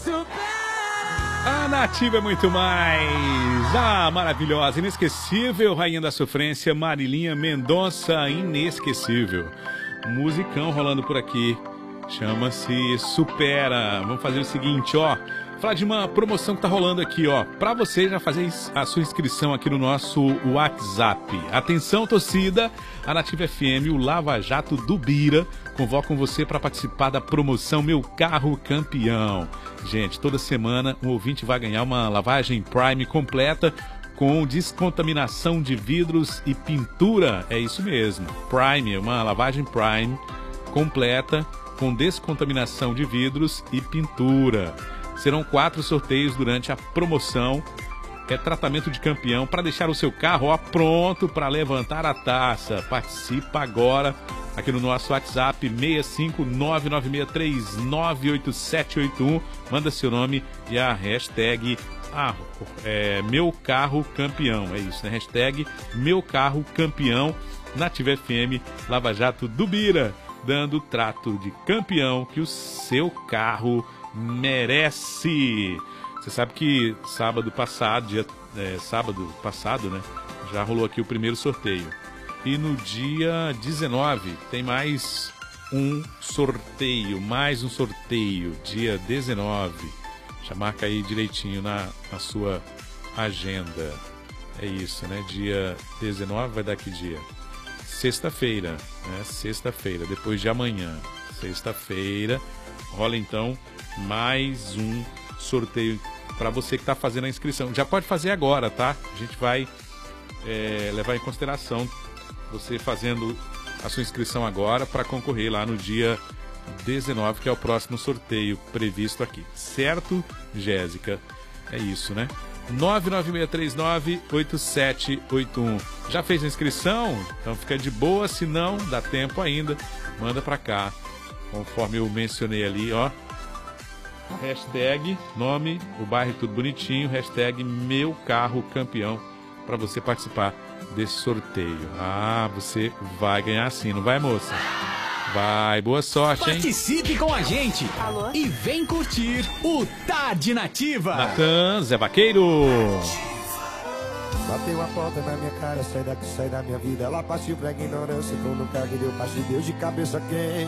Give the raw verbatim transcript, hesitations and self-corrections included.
A Nativa é muito mais. A maravilhosa, inesquecível rainha da sofrência, Marilinha Mendonça, inesquecível. Musicão rolando por aqui. Chama-se Supera. Vamos fazer o seguinte, ó. Falar de uma promoção que tá rolando aqui, ó. Pra você já fazer a sua inscrição aqui no nosso WhatsApp. Atenção, torcida. A Nativa F M, o Lava Jato do Bira, convocam você para participar da promoção Meu Carro Campeão. Gente, toda semana um ouvinte vai ganhar uma lavagem Prime completa com descontaminação de vidros e pintura. É isso mesmo. Prime, uma lavagem Prime completa com descontaminação de vidros e pintura. Serão quatro sorteios durante a promoção. É tratamento de campeão para deixar o seu carro ó, pronto para levantar a taça. Participa agora aqui no nosso WhatsApp seis cinco nove nove seis três nove oito sete oito um. Manda seu nome e a hashtag ah, é, Meu Carro Campeão. É isso, né? Hashtag Meu Carro Campeão. Nativa F M, Lava Jato do Bira, dando o trato de campeão que o seu carro merece. Você sabe que sábado passado, dia, é, sábado passado, né? Já rolou aqui o primeiro sorteio. E no dia dezenove tem mais um sorteio, mais um sorteio, dia dezenove. Já marca aí direitinho na, na sua agenda. É isso, né? Dia dezenove vai dar que dia? Sexta-feira, né? Sexta-feira, depois de amanhã. Sexta-feira rola então mais um sorteio para você que está fazendo a inscrição. Já pode fazer agora, tá? A gente vai é, levar em consideração você fazendo a sua inscrição agora para concorrer lá no dia dezenove, que é o próximo sorteio previsto aqui. Certo, Jéssica? É isso, né? nove nove seis três nove oito sete oito um. Já fez a inscrição? Então fica de boa, se não, dá tempo ainda. Manda para cá, conforme eu mencionei ali, ó. Hashtag, nome, o bairro tudo bonitinho, hashtag Meu Carro Campeão, para você participar desse sorteio. Ah, você vai ganhar sim, não vai, moça? Vai, boa sorte, hein? Participe com a gente. Alô? E vem curtir o Tarde Nativa. Natan, Zé Vaqueiro. Bateu a porta na minha cara, sai daqui, sai da minha vida. Ela partiu pra ignorância, tô no cargo e deu parte de Deus de cabeça quente.